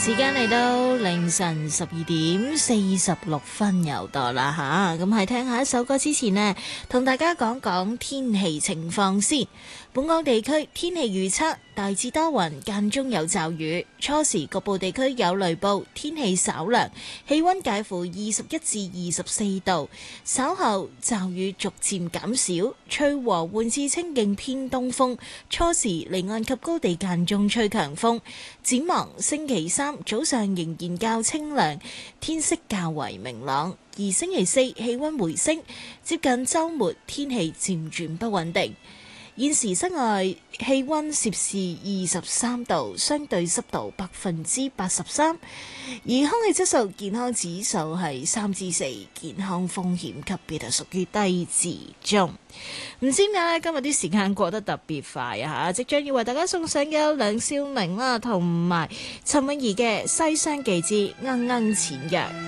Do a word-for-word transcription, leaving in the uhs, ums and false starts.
時間嚟到凌晨十二點四十六分又到啦吓，咁喺聽下一首歌之前呢，同大家講講天氣情況先。本港地區天氣預測大致多雲，間中有驟雨，初時局部地區有雷暴，天氣稍涼，氣溫介乎二十一至二十四度。稍後驟雨逐漸減少，吹和緩至清勁偏東風，初時離岸及高地間中吹強風。展望星期三早上仍然較清涼，天色較為明朗，而星期四氣溫回升，接近週末天氣漸轉不穩定。現時室外氣溫攝氏二十三度，相對濕度百分之八十三，而空氣質素健康指數係三至四，健康風險級別係屬於低至中。唔知點解咧，今日啲時間過得特別快啊！嚇，即將要為大家送上嘅梁少明啦，同埋陳詠儀嘅《西廂記之鶯鶯淺約》。